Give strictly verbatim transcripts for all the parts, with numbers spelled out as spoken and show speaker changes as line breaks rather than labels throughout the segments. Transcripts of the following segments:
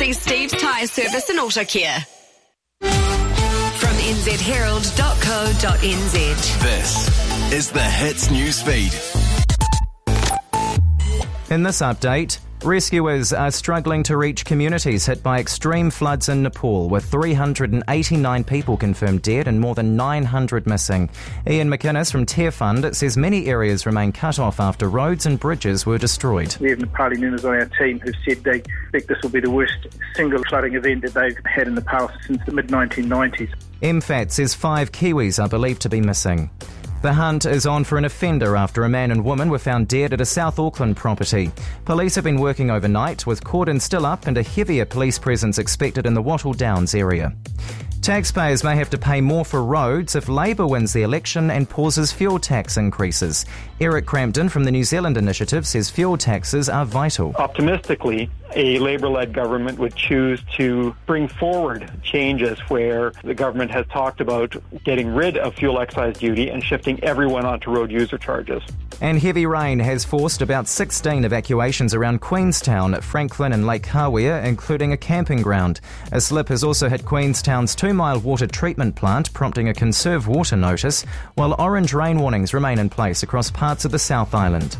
see Steve's Tyre Service and Auto Care. From n z herald dot co dot n z.
This is the Hits News Feed.
In this update, rescuers are struggling to reach communities hit by extreme floods in Nepal, with three hundred eighty-nine people confirmed dead and more than nine hundred missing. Ian McInnes from Tear Fund says many areas remain cut off after roads and bridges were destroyed.
We have Nepali members on our team who said they think this will be the worst single flooding event that they've had in Nepal since the mid nineteen nineties.
M F A T says five Kiwis are believed to be missing. The hunt is on for an offender after a man and woman were found dead at a South Auckland property. Police have been working overnight, with cordons still up and a heavier police presence expected in the Wattle Downs area. Taxpayers may have to pay more for roads if Labour wins the election and pauses fuel tax increases. Eric Crampton from the New Zealand Initiative says fuel taxes are vital.
Optimistically, a Labour-led government would choose to bring forward changes where the government has talked about getting rid of fuel excise duty and shifting everyone onto road user charges.
And heavy rain has forced about sixteen evacuations around Queenstown, Franklin and Lake Hawea, including a camping ground. A slip has also hit Queenstown's two-mile water treatment plant, prompting a conserve water notice, while orange rain warnings remain in place across parts of the South Island.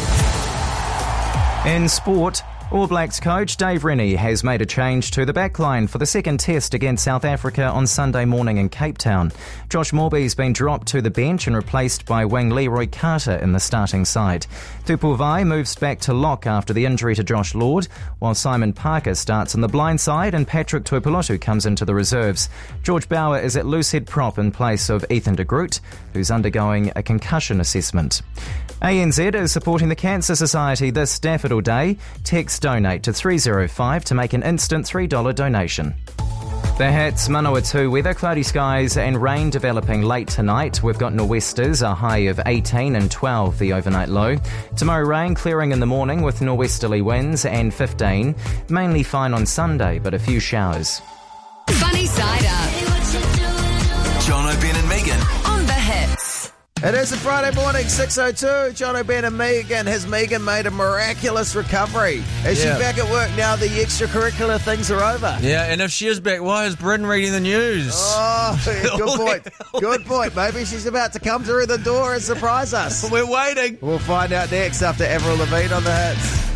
In sport, All Blacks coach Dave Rennie has made a change to the backline for the second test against South Africa on Sunday morning in Cape Town. Josh Morby's been dropped to the bench and replaced by wing Leroy Carter in the starting side. Tupou Vaa'i moves back to lock after the injury to Josh Lord, while Simon Parker starts on the blind side and Patrick Tuipulotu comes into the reserves. George Bauer is at loosehead prop in place of Ethan de Groot, who's undergoing a concussion assessment. A N Z is supporting the Cancer Society this Daffodil Day. Text donate to three oh five to make an instant three dollars donation. The Hits, Manawatu weather, cloudy skies and rain developing late tonight. We've got nor'westers, a high of eighteen and twelve, the overnight low. Tomorrow rain clearing in the morning with nor'westerly winds and fifteen. Mainly fine on Sunday, but a few showers.
Funny Side Up.
John O'Brien and Megan.
On the Hits.
It is a Friday morning, six oh two. John O'Brien and Megan. Has Megan made a miraculous recovery? Is
Yeah.
she back at work now the extracurricular things are over?
Yeah, and if she is back, why is Bryn reading the news?
Oh, good point. Good point. Maybe she's about to come through the door and surprise us.
We're waiting.
We'll find out next after Avril Lavigne on the Hits.